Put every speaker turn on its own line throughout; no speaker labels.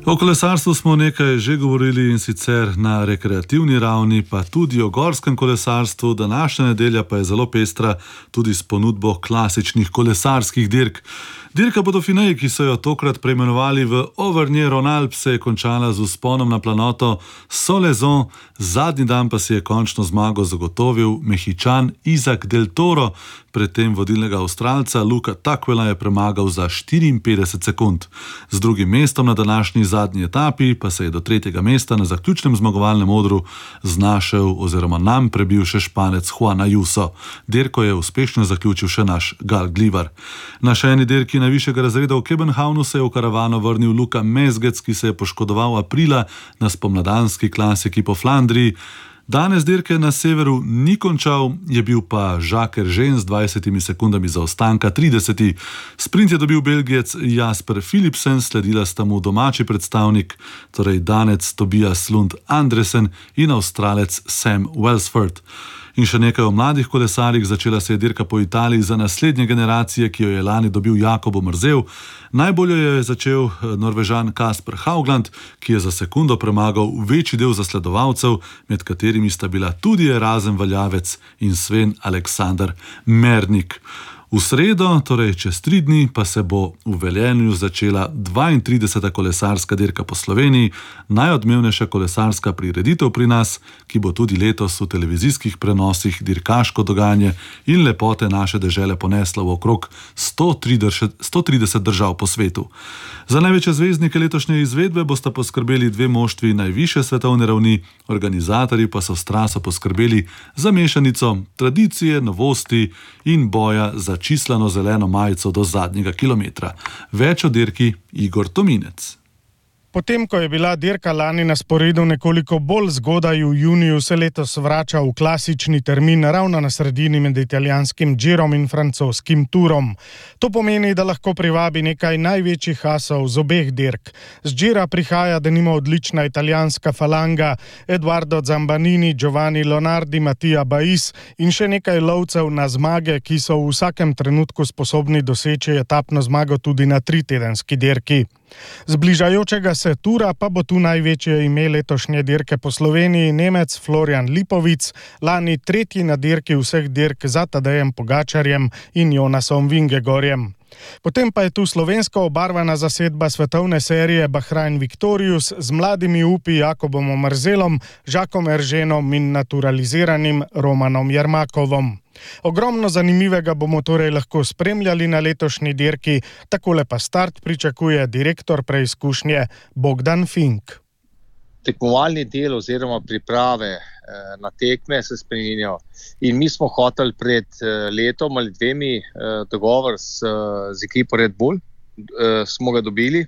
O kolesarstvu smo nekaj že govorili, in sicer na rekreativni ravni, pa tudi o gorskem kolesarstvu. Današnja nedelja pa je zelo pestra tudi s ponudbo klasičnih kolesarskih dirk. Dirka po Dauphineji, ki so jo tokrat preimenovali v Auvergne-Rhône-Alpes, se je končala z vzponom na planoto Solaizon, zadnji dan pa si je končno zmago zagotovil Mehičan Izak del Toro, predtem vodilnega Avstralca Luka Tuckwella je premagal za 54 sekund. Z drugim mestom na današnji zadnji etapi pa se je do tretjega mesta na zaključnem zmagovalnem odru znašel oziroma nam prebil še Španec Juan Ayuso. Dirko je uspešno zaključil še naš Gal Glivar. Na še eni dirki najvišjega razreda v Kebenhavnu se je v karavano vrnil Luka Mezgec, ki se je poškodoval aprila na spomladanski klasiki po Flandriji. Danes dirke na severu ni končal, je bil pa Jacques Hergé z 20 sekundami zaostanka 30. Sprint je dobil Belgijec Jasper Philipsen, sledila sta mu domači predstavnik, torej Danec Tobias Lund Andresen in Avstralec Sam Welsford. In še nekaj o mladih kolesarjih. Začela se je dirka po Italiji za naslednje generacije, ki jo je lani dobil Jakobo Mrzel. Najbolje je začel Norvežan Kasper Haugland, ki je za sekundo premagal večji del zasledovalcev, med katerimi sta bila tudi Erazen Valjavec in Sven Aleksander Mernik. V sredo, torej čez 3 dni, pa se bo v Velenju začela 32. kolesarska dirka po Sloveniji, najodmevnejša kolesarska prireditev pri nas, ki bo tudi letos v televizijskih prenosih dirkaško dogajanje in lepote naše dežele ponesla v okrog 130 držav po svetu. Za največje zvezdnike letošnje izvedbe bosta poskrbeli 2 moštvi najvišje svetovne ravni, organizatorji pa so s traso poskrbeli za mešanico tradicije, novosti in boja za čislano zeleno majico do zadnjega kilometra. Več o dirki Igor Tominec.
Potem, ko je bila dirka lani na sporedu nekoliko bolj zgodaj v juniju, se letos vrača v klasični termin ravno na sredini med italijanskim Girom in francoskim Tourom. To pomeni, da lahko privabi nekaj največjih asov z obeh dirk. Z Gira prihaja denimo odlična italijanska falanga, Edoardo Zambanini, Giovanni Lonardi, Mattia Bais in še nekaj lovcev na zmage, ki so v vsakem trenutku sposobni doseči etapno zmago tudi na 3-tedenski dirki. Z bližajočega se Tura pa bo tu največje ime letošnje dirke po Sloveniji Nemec Florian Lipovic, lani 3. na dirki vseh dirk za Tadejem Pogačarjem in Jonasom Vingegorjem. Potem pa je tu slovensko obarvana zasedba svetovne serije Bahrain Victorious z mladimi upi Jakobom Mrzelom, Jacquesom Hergénom in naturaliziranim Romanom Jermakovom. Ogromno zanimivega bomo torej lahko spremljali na letošnji dirki, takole pa start pričakuje direktor preizkušnje Bogdan Fink.
Tekmovalni del oziroma priprave na tekme se spreminjajo. In mi smo hoteli pred letom ali 2 dogovor z ekipo Red Bull, smo ga dobili.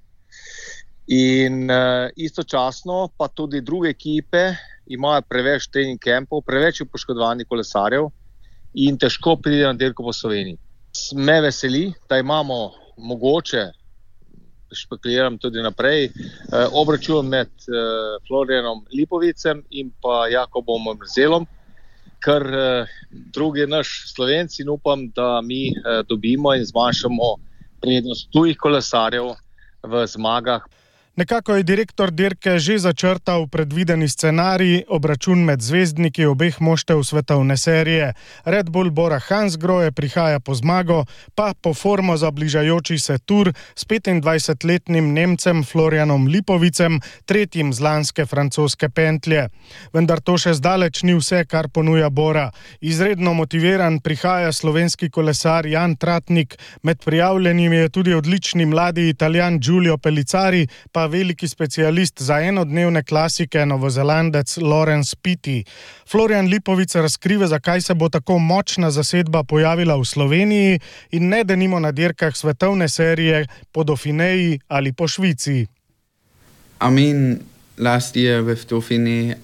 In istočasno pa tudi druge ekipe imajo preveč trening kampov, preveč poškodovanih kolesarjev in težko pride na dirko po Sloveniji. Me veseli, da imamo mogoče, špekuliram tudi naprej, obračun med Florianom Lipovicem in pa Jakobom Mrzelom, ker drugi naš Slovenci in upam, da mi dobimo in zmanjšamo prednost tujih kolesarjev v zmagah.
Nekako je direktor dirke že začrtal predvideni scenarij, obračun med zvezdniki obeh moštev svetovne serije. Red Bull Bora Hansgrohe prihaja po zmago, pa po formo za bližajoči se Tour s 25-letnim Nemcem Florianom Lipovicem, tretjim z lanske francoske pentlje. Vendar to še zdaleč ni vse, kar ponuja Bora. Izredno motiviran prihaja slovenski kolesar Jan Tratnik, med prijavljenimi je tudi odlični mladi Italijan Giulio Pellicari, pa veliki specialist za enodnevne klasike Novozelandec Laurence Pitty. Florian Lipovic razkriva, zakaj se bo tako močna zasedba pojavila v Sloveniji in ne denimo na dirkah svetovne serije po Dauphineji ali po Švici.
Last year with Dauphiné,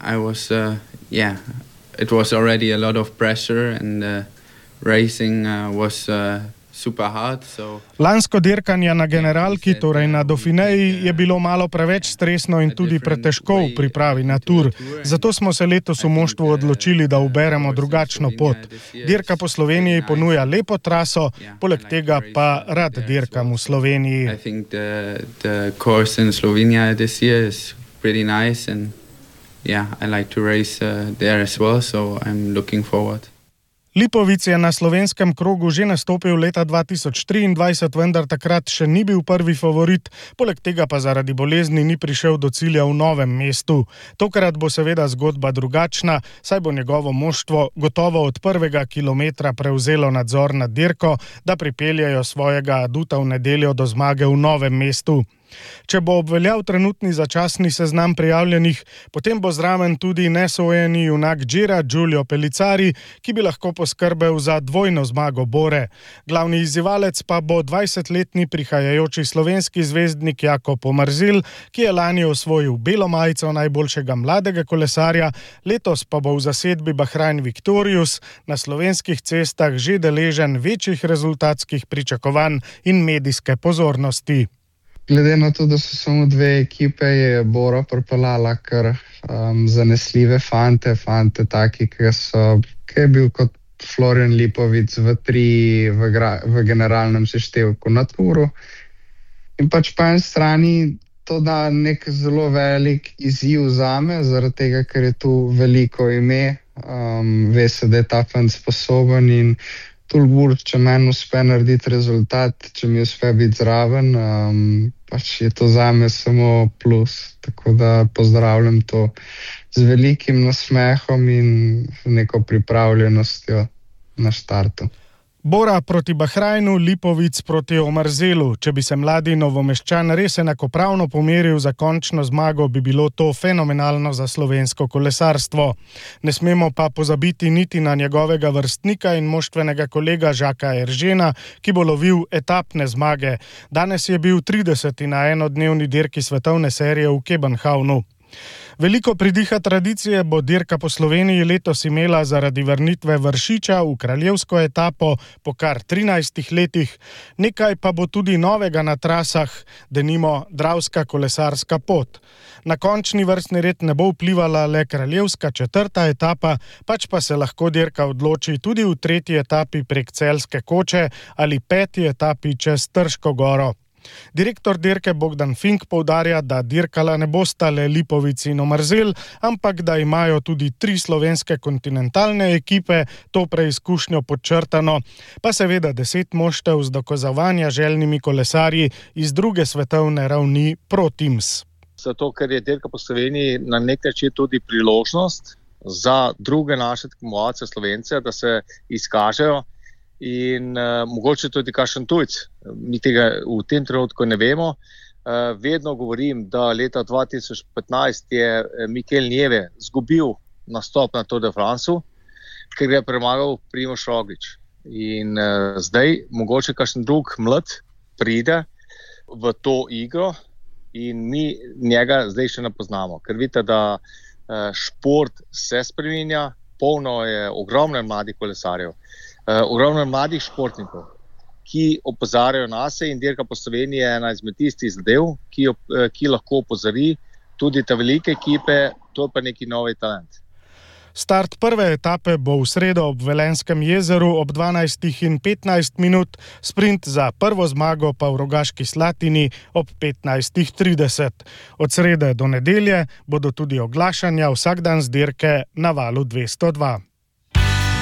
it was already a lot of pressure and racing was super hard. So
Lansko dirkanje na generalki, torej na Dauphineji, je bilo malo preveč stresno in tudi pretežko v pripravi na Tour. Zato smo se letos v moštvu odločili, da uberemo drugačno pot. Dirka po Sloveniji ponuja lepo traso, poleg tega pa rad dirkam v Sloveniji.
I think the course in Slovenia this year is pretty nice, and I like to race there as well, so I'm looking forward.
Lipovic je na slovenskem krogu že nastopil leta 2023, vendar takrat še ni bil prvi favorit, poleg tega pa zaradi bolezni ni prišel do cilja v Novem mestu. Tokrat bo seveda zgodba drugačna, saj bo njegovo moštvo gotovo od prvega kilometra prevzelo nadzor nad dirko, da pripeljejo svojega aduta v nedeljo do zmage v Novem mestu. Če bo obveljal trenutni začasni seznam prijavljenih, potem bo zraven tudi nesojeni junak Gira Giulio Pellicari, ki bi lahko poskrbel za dvojno zmago Bore. Glavni izzivalec pa bo 20-letni prihajajoči slovenski zvezdnik Jakob Omerzela, ki je lani osvojil belo majico najboljšega mladega kolesarja, letos pa bo v zasedbi Bahrain Victorious na slovenskih cestah že deležen večjih rezultatskih pričakovanj in medijske pozornosti.
Glede na to, da so samo dve ekipe, je Bora pripeljala kar zanesljive fante taki, ki je bil kot Florian Lipovic v generalnem seštevku na Touru. In pač po eni strani to da nek zelo velik izziv zame, zaradi tega, ker je tu veliko ime, ve se, da je ta fant sposoben in Tulbur, če meni uspe narediti rezultat, če mi uspe biti zraven, pač je to zame samo plus. Tako da pozdravljam to z velikim nasmehom in neko pripravljenostjo na štartu.
Bora proti Bahrainu, Lipovic proti Omerzelu. Če bi se mladi Novomeščan res enakopravno pomeril za končno zmago, bi bilo to fenomenalno za slovensko kolesarstvo. Ne smemo pa pozabiti niti na njegovega vrstnika in moštvenega kolega Žaka Eržena, ki bo lovil etapne zmage. Danes je bil 30. na enodnevni dirki svetovne serije v Kebenhavnu. Veliko pridiha tradicije bo dirka po Sloveniji letos imela zaradi vrnitve Vršiča v kraljevsko etapo po kar 13 letih. Nekaj pa bo tudi novega na trasah, denimo Dravska kolesarska pot. Na končni vrstni red ne bo vplivala le kraljevska 4. etapa, pač pa se lahko dirka odloči tudi v 3. etapi prek Celjske koče ali 5. etapi čez Trško goro. Direktor dirke Bogdan Fink poudarja, da dirkala ne bosta le Lipovic in Omerzela, ampak da imajo tudi 3 slovenske kontinentalne ekipe to preizkušnjo podčrtano, pa seveda 10 moštev z dokazovanja željnimi kolesarji iz druge svetovne ravni Pro Teams.
Zato, ker je dirka po Sloveniji na nek način tudi priložnost za druge naše tekmovalce Slovence, da se izkažejo. In mogoče tudi kakšen tujc. Mi tega v tem trenutku ne vemo. Vedno govorim, da leta 2015 je Mikel Nieve zgubil nastop na Tour de Franceu, ker ga je premagal Primož Roglič. In zdaj mogoče kakšen drug mlad pride v to igro in mi njega zdaj še ne poznamo. Ker vidite, da šport se spreminja, polno je ogromno mladih kolesarjev. Ogromno mladih športnikov, ki opozarjajo nas in dirka po Sloveniji je ena izmed tistih zadev, ki lahko opozori tudi te velike ekipe, to je pa neki novi talent.
Start prve etape bo v sredo ob Velenjskem jezeru ob 12:15, sprint za prvo zmago pa v Rogaški Slatini ob 15:30. Od srede do nedelje bodo tudi oglašanja vsak dan z dirke na Valu 202.